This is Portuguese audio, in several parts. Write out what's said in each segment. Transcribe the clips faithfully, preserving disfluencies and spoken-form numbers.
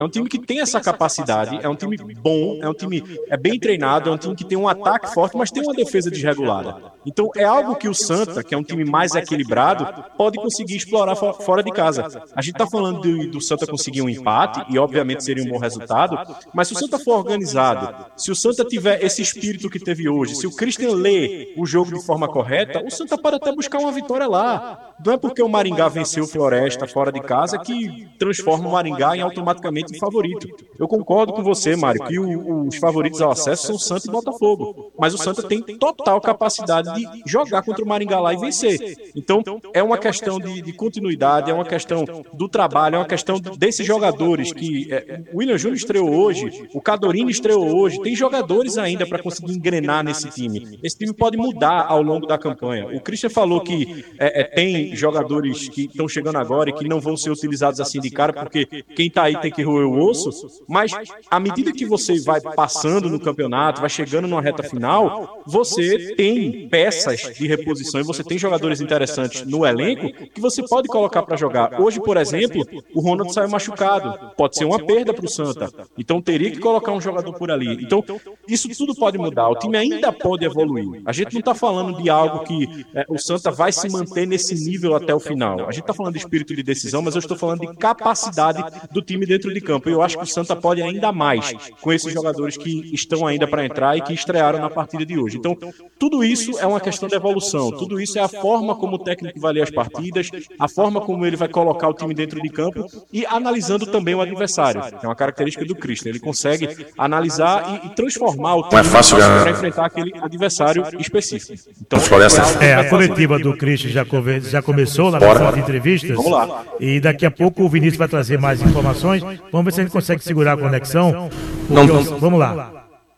É um time que tem essa capacidade, é um time bom, é um time é bem treinado, é um time que tem um ataque forte, mas tem uma defesa desregulada. Então é algo que o Santa, que é um time mais equilibrado, pode conseguir explorar fora de casa. A gente está falando do, do Santa conseguir um empate, e obviamente seria um bom resultado, mas se o Santa for organizado, se o Santa tiver esse espírito que teve hoje, se o Christian lê o jogo de forma correta, o Santa pode até buscar uma vitória lá. Não é porque o Maringá venceu o Floresta fora de casa que transforma o Maringá em automaticamente favorito. Eu concordo com você, Mário, que o, os favoritos ao acesso são Santa e Botafogo, mas o Santa tem total capacidade de jogar contra o Maringá lá e vencer. Então, é uma questão de, de continuidade, é uma questão do trabalho, é uma questão desses jogadores que... É, o William Júnior estreou hoje, o Cadorini estreou hoje, tem jogadores ainda para conseguir engrenar nesse time. Esse time pode mudar ao longo da campanha. O Christian falou que é, é, tem jogadores que estão chegando agora e que não vão ser utilizados assim de cara, porque quem está aí tem que roer o osso, mas à medida que você vai passando no campeonato, vai chegando numa reta final, você tem peças de reposição e você tem jogadores interessantes no elenco que você pode colocar para jogar. Hoje, por exemplo, o Ronald saiu machucado, pode ser uma perda para o Santa, então teria que colocar um jogador por ali. Então, isso tudo pode mudar, o time ainda pode evoluir. A gente não está falando de algo que é, o Santa vai se manter nesse nível até o final. A gente está falando de espírito de decisão, mas eu estou falando de capacidade do time dentro de campo. Eu acho que o Santa pode ainda mais com esses jogadores que estão ainda para entrar e que estrearam na partida de hoje. Então, tudo isso é uma questão de evolução, tudo isso é a forma como o técnico vai ler as partidas, a forma como ele vai colocar o time dentro de campo e analisando também o adversário. É uma característica do Christian, ele consegue analisar e, e transformar o time é para enfrentar aquele adversário específico. Então, é, a coletiva do Christian já, come, já começou na sala de entrevistas. Vamos lá. E daqui a pouco o Vinícius vai trazer mais informações. Vamos ver se a gente consegue segurar a conexão. Não, não. Vamos lá.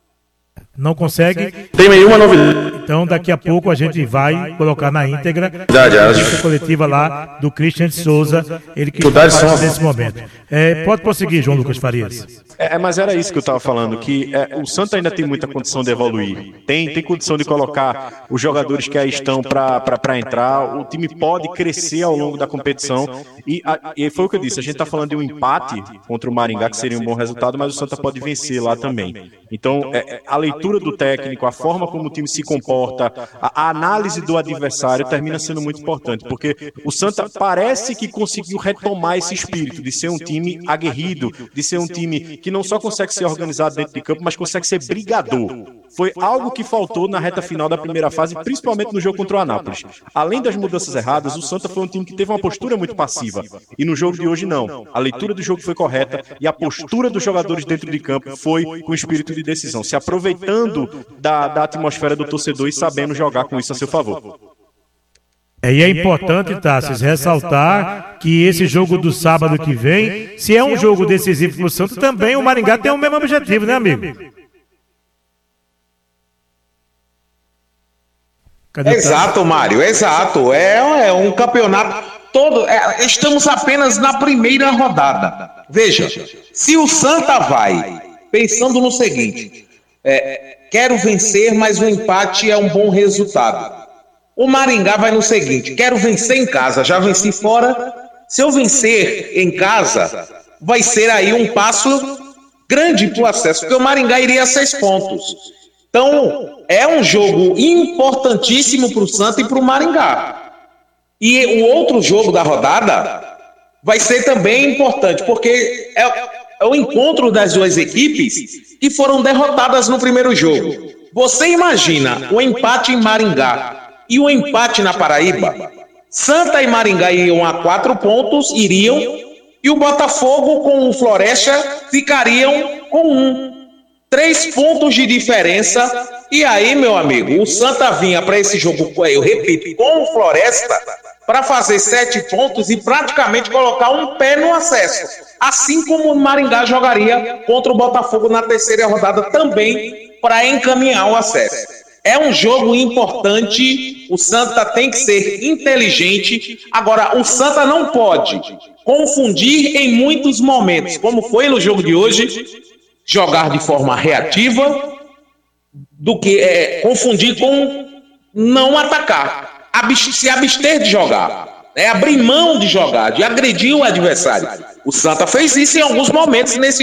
Não consegue? Tem nenhuma novidade. Então, daqui a pouco a gente vai colocar na íntegra a coletiva lá do Christian de Souza, ele que está nesse momento. É, pode prosseguir, João Lucas Farias. É, mas era isso que eu estava falando, que é, o Santa ainda tem muita condição de evoluir. Tem, tem condição de colocar os jogadores que aí estão para entrar. O time pode crescer ao longo da competição. E, a, e foi o que eu disse, a gente está falando de um empate contra o Maringá, que seria um bom resultado, mas o Santa pode vencer lá também. Então, é, a leitura do técnico, a forma como o time se comporta, a, a análise do adversário termina sendo muito importante, porque o Santa parece que conseguiu retomar esse espírito de ser um time aguerrido, de ser um time que não só consegue ser organizado dentro de campo, mas consegue ser brigador. Foi algo que faltou na reta final da primeira fase, principalmente no jogo contra o Anápolis. Além das mudanças erradas, o Santa foi um time que teve uma postura muito passiva. E no jogo de hoje, não. A leitura do jogo foi correta e a postura dos jogadores dentro de campo foi com espírito de decisão, se aproveitando da, da atmosfera do torcedor e sabendo jogar com isso a seu favor. É, e é importante, Tassis, ressaltar que esse jogo do sábado que vem, se é um jogo decisivo para o Santa, também o Maringá tem o mesmo objetivo, né, amigo? Cadê exato, Mário, exato. É, é um campeonato todo. É, estamos apenas na primeira rodada. Veja, se o Santa vai pensando no seguinte, é, quero vencer, mas o empate é um bom resultado. O Maringá vai no seguinte, quero vencer em casa, já venci fora. Se eu vencer em casa, vai ser aí um passo grande para o acesso, porque o Maringá iria a seis pontos. Então, é um jogo importantíssimo para o Santa e para o Maringá. E o outro jogo da rodada vai ser também importante, porque é, é o encontro das duas equipes que foram derrotadas no primeiro jogo. Você imagina o empate em Maringá e o empate na Paraíba? Santa e Maringá iriam a quatro pontos, iriam, e o Botafogo com o Floresta ficariam com um. Três pontos de diferença. E aí, meu amigo, o Santa vinha para esse jogo, eu repito, com o Floresta, para fazer sete pontos e praticamente colocar um pé no acesso. Assim como o Maringá jogaria contra o Botafogo na terceira rodada também para encaminhar o acesso. É um jogo importante, o Santa tem que ser inteligente. Agora, o Santa não pode confundir em muitos momentos, como foi no jogo de hoje, jogar de forma reativa, do que é, confundir com não atacar, Abst- se abster de jogar, é, abrir mão de jogar, de agredir o adversário. O Santa fez isso em alguns momentos nesse